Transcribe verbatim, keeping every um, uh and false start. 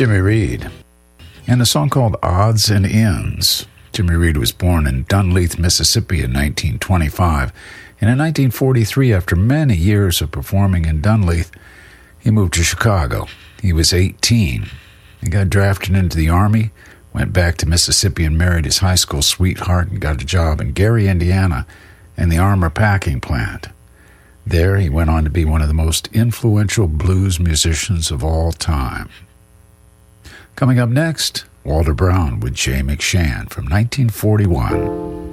Jimmy Reed, and a song called Odds and Ends. Jimmy Reed was born in Dunleith, Mississippi in nineteen twenty-five, and in nineteen forty-three, after many years of performing in Dunleith, he moved to Chicago. He was eighteen. He got drafted into the Army, went back to Mississippi and married his high school sweetheart and got a job in Gary, Indiana, in the armor packing plant. There, he went on to be one of the most influential blues musicians of all time. Coming up next, Walter Brown with Jay McShann from nineteen forty-one.